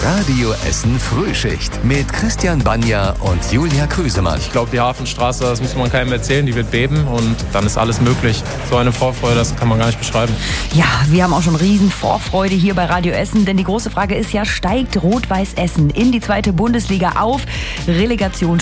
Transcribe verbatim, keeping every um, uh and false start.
Radio Essen Frühschicht mit Christian Banja und Julia Krüsemann. Ich glaube, die Hafenstraße, das muss man keinem erzählen, die wird beben und dann ist alles möglich. So eine Vorfreude, das kann man gar nicht beschreiben. Ja, wir haben auch schon riesen Vorfreude hier bei Radio Essen, denn die große Frage ist ja, steigt Rot-Weiß Essen in die zweite Bundesliga auf? Relegation